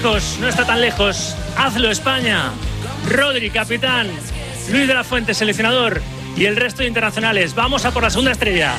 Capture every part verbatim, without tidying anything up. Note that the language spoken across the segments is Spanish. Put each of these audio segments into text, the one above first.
lejos, no está tan lejos. Hazlo, España. Rodri, capitán. Luis de la Fuente, seleccionador. Y el resto de internacionales. Vamos a por la segunda estrella.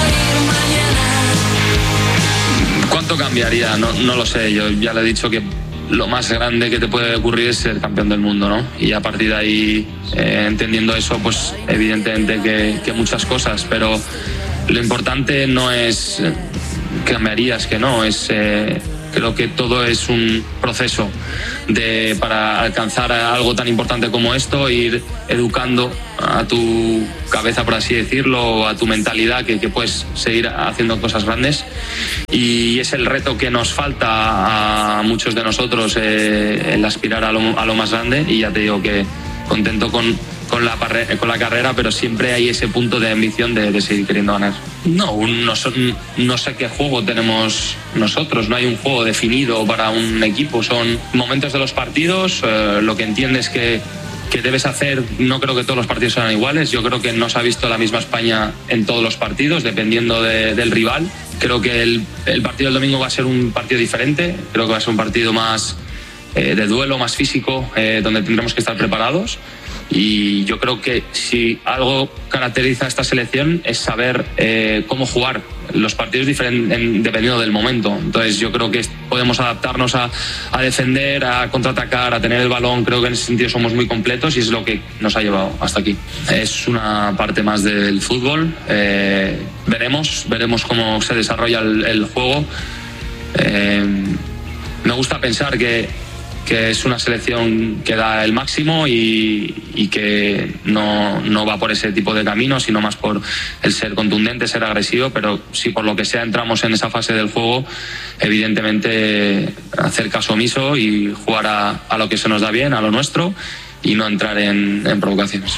¿Cuánto cambiaría? No, no lo sé. Yo ya le he dicho que lo más grande que te puede ocurrir es ser campeón del mundo, ¿no? Y a partir de ahí, eh, entendiendo eso, pues evidentemente que, que muchas cosas, pero lo importante no es eh, que cambiarías, que no, es eh, creo que todo es un proceso de, para alcanzar algo tan importante como esto, ir educando a tu cabeza, por así decirlo, a tu mentalidad, que, que puedes seguir haciendo cosas grandes. Y es el reto que nos falta a muchos de nosotros, eh, el aspirar a lo, a lo más grande. Y ya te digo que contento con, con, la, con la carrera, pero siempre hay ese punto de ambición de, de seguir queriendo ganar. No, no, no sé qué juego tenemos nosotros, no hay un juego definido para un equipo, son momentos de los partidos, eh, lo que entiendes que, que debes hacer. No creo que todos los partidos sean iguales, yo creo que no se ha visto la misma España en todos los partidos, dependiendo de, del rival. Creo que el, el partido del domingo va a ser un partido diferente, creo que va a ser un partido más eh, de duelo, más físico, eh, donde tendremos que estar preparados. Y yo creo que si algo caracteriza a esta selección es saber eh, cómo jugar los partidos diferentes dependiendo del momento. Entonces yo creo que podemos adaptarnos a, a defender, a contraatacar, a tener el balón. Creo que en ese sentido somos muy completos y es lo que nos ha llevado hasta aquí. Es una parte más del fútbol. Eh, veremos, veremos cómo se desarrolla el, el juego. Eh, me gusta pensar que que es una selección que da el máximo y, y que no, no va por ese tipo de camino, sino más por el ser contundente, ser agresivo, pero si por lo que sea entramos en esa fase del juego, evidentemente hacer caso omiso y jugar a, a lo que se nos da bien, a lo nuestro, y no entrar en, en provocaciones.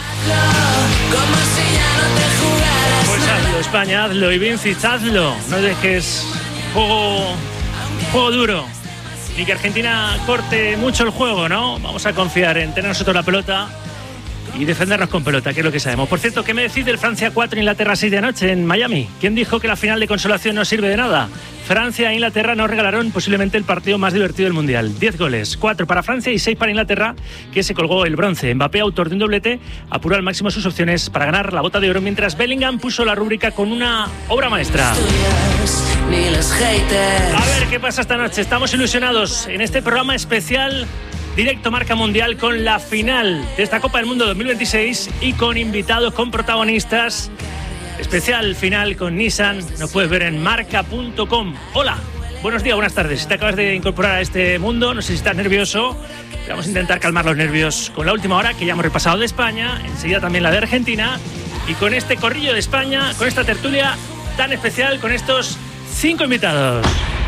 Pues hazlo, España, hazlo, y Vinci, hazlo, no dejes juego, juego duro. Ni que Argentina corte mucho el juego, ¿no? Vamos a confiar en tener nosotros la pelota y defendernos con pelota, que es lo que sabemos. Por cierto, ¿qué me decís del Francia cuatro, Inglaterra seis de anoche en Miami? ¿Quién dijo que la final de consolación no sirve de nada? Francia e Inglaterra nos regalaron posiblemente el partido más divertido del Mundial. diez goles, cuatro para Francia y seis para Inglaterra, que se colgó el bronce. Mbappé, autor de un doblete, apuró al máximo sus opciones para ganar la bota de oro, mientras Bellingham puso la rúbrica con una obra maestra. A ver qué pasa esta noche. Estamos ilusionados en este programa especial directo Marca Mundial con la final de esta Copa del Mundo dos mil veintiséis y con invitados, con protagonistas. Especial final con Nissan, nos puedes ver en marca punto com. Hola, buenos días, buenas tardes. Si te acabas de incorporar a este mundo, no sé si estás nervioso, vamos a intentar calmar los nervios con la última hora, que ya hemos repasado de España, enseguida también la de Argentina, y con este corrillo de España, con esta tertulia tan especial, con estos cinco invitados.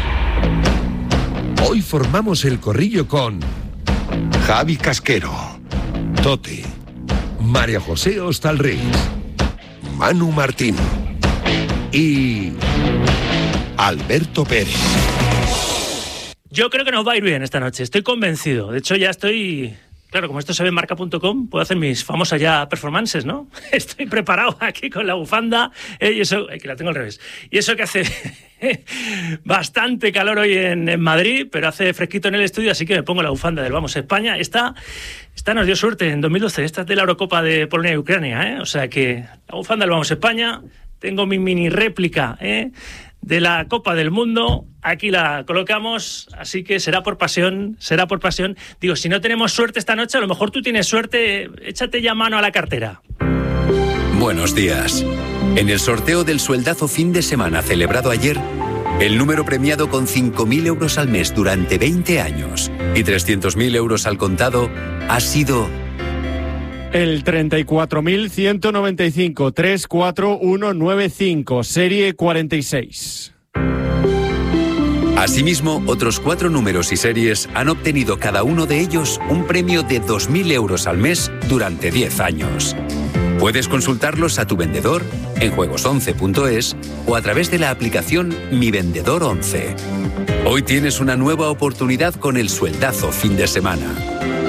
Hoy formamos el corrillo con Javi Casquero, Tote, María José Hostalriz, Manu Martín y Alberto Pérez. Yo creo que nos va a ir bien esta noche, estoy convencido. De hecho, ya estoy... Claro, como esto se ve en marca punto com, puedo hacer mis famosas ya performances, ¿no? Estoy preparado aquí con la bufanda, eh, y eso, eh, que la tengo al revés. Y eso que hace bastante calor hoy en, en Madrid, pero hace fresquito en el estudio, así que me pongo la bufanda del Vamos a España. Esta, esta nos dio suerte en dos mil doce, esta es de la Eurocopa de Polonia y Ucrania, ¿eh? O sea que la bufanda del Vamos a España, tengo mi mini réplica, ¿eh?, de la Copa del Mundo, aquí la colocamos, así que será por pasión, será por pasión. Digo, si no tenemos suerte esta noche, a lo mejor tú tienes suerte, échate ya mano a la cartera. Buenos días. En el sorteo del sueldazo fin de semana celebrado ayer, el número premiado con cinco mil euros al mes durante veinte años y trescientos mil euros al contado ha sido... El treinta y cuatro mil ciento noventa y cinco, tres cuatro uno nueve cinco, serie cuarenta y seis. Asimismo, otros cuatro números y series han obtenido cada uno de ellos un premio de dos mil euros al mes durante diez años. Puedes consultarlos a tu vendedor en juegos once punto es o a través de la aplicación Mi Vendedor once. Hoy tienes una nueva oportunidad con el sueldazo fin de semana.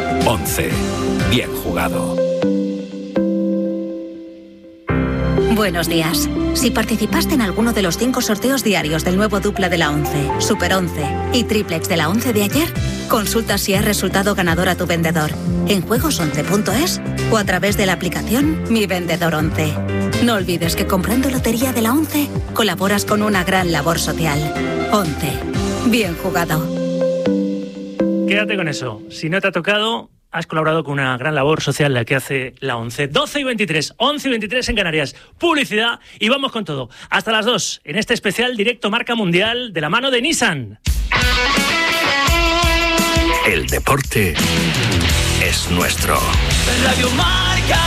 once. Bien jugado. Buenos Buenos días. Si participaste en alguno de los cinco sorteos diarios del nuevo dupla de la once, Super once y Triplex de la once de ayer, consulta si has resultado ganador a tu vendedor en juegos once punto es o a través de la aplicación Mi Vendedor once. No olvides que comprando lotería de la once colaboras con una gran labor social. once. Bien jugado. Quédate con eso. Si no te ha tocado, has colaborado con una gran labor social la que hace la once. doce y veintitrés, once y veintitrés en Canarias. Publicidad y vamos con todo. Hasta las dos en este especial directo Marca Mundial de la mano de Nissan. El deporte es nuestro. Radio Marca.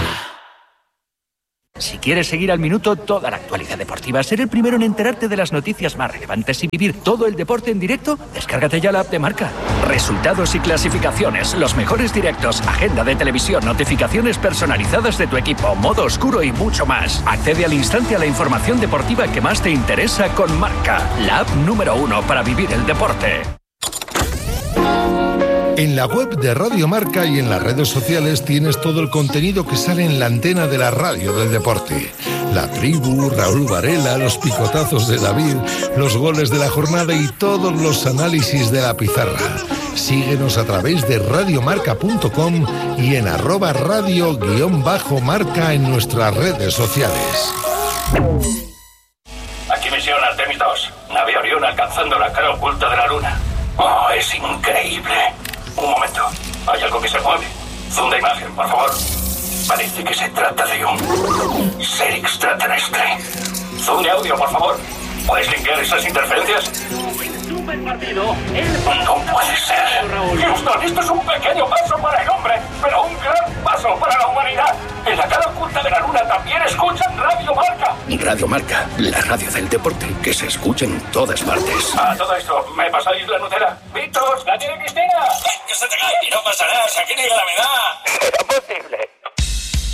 Si quieres seguir al minuto toda la actualidad deportiva, ser el primero en enterarte de las noticias más relevantes y vivir todo el deporte en directo, descárgate ya la app de Marca. Resultados y clasificaciones, los mejores directos, agenda de televisión, notificaciones personalizadas de tu equipo, modo oscuro y mucho más. Accede al instante a la información deportiva que más te interesa con Marca, la app número uno para vivir el deporte. En la web de Radio Marca y en las redes sociales tienes todo el contenido que sale en la antena de la radio del deporte. La tribu, Raúl Varela, los picotazos de David, los goles de la jornada y todos los análisis de la pizarra. Síguenos a través de radiomarca punto com y en arroba radio guión bajo marca en nuestras redes sociales. Aquí misión Artemis dos. Nave Orión alcanzando la cara oculta de la luna. Oh, es increíble. Un momento, hay algo que se mueve. Zoom de imagen, por favor. Parece que se trata de un ser extraterrestre. Zoom de audio, por favor. ¿Puedes limpiar esas interferencias? Super partido. No puede ser. Houston, esto es un pequeño paso para el hombre, pero un gran paso para la humanidad. En la cara oculta de la luna también escuchan Radio Marca. Radio Marca, la radio del deporte que se escucha en todas partes. A todo esto, ¿me pasáis la Nutella? ¡Víctor, la tiene Cristina! ¡Que se te cae! Y no pasa nada, aquí ni gravedad.